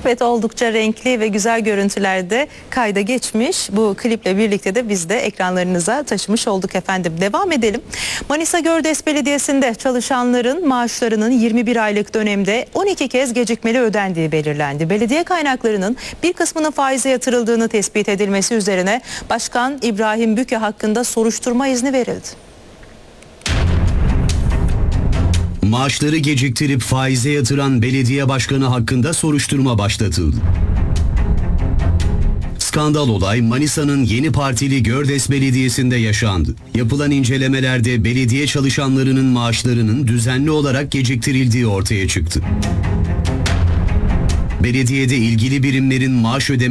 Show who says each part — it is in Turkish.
Speaker 1: Evet, oldukça renkli ve güzel görüntülerde kayda geçmiş. Bu kliple birlikte de biz de ekranlarınıza taşımış olduk efendim. Devam edelim. Manisa Gördes Belediyesi'nde çalışanların maaşlarının 21 aylık dönemde 12 kez gecikmeli ödendiği belirlendi. Belediye kaynaklarının bir kısmının faize yatırıldığını tespit edilmesi üzerine Başkan İbrahim Büke hakkında soruşturma izni verildi.
Speaker 2: Maaşları geciktirip faize yatıran belediye başkanı hakkında soruşturma başlatıldı. Skandal olay Manisa'nın Yeni Partili Gördes Belediyesi'nde yaşandı. Yapılan incelemelerde belediye çalışanlarının maaşlarının düzenli olarak geciktirildiği ortaya çıktı. Belediyede ilgili birimlerin maaş ödemesi